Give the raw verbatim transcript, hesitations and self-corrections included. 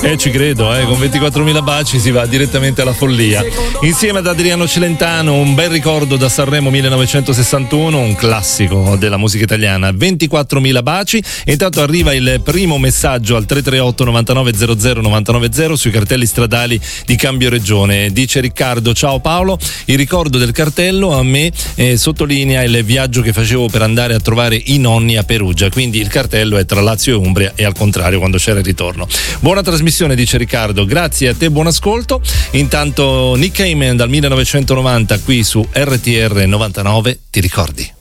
Eh, ci credo, eh, con ventiquattromila baci si va direttamente alla follia. Insieme ad Adriano Celentano, un bel ricordo da Sanremo millenovecentosessantuno, un classico della musica italiana, ventiquattromila baci. E intanto arriva il primo messaggio al tre tre otto novantanove zero zero novantanove zero sui cartelli stradali di Cambio Regione. Dice Riccardo: ciao Paolo, il ricordo del cartello a me eh, sottolinea il viaggio che facevo per andare a trovare i nonni a Perugia, quindi il cartello è tra Lazio e Umbria e al contrario quando c'era il ritorno. Buona trasmissione, dice Riccardo, grazie a te, buon ascolto. Intanto Nick Cayman dal millenovecentonovanta qui su R T R novantanove, ti ricordi?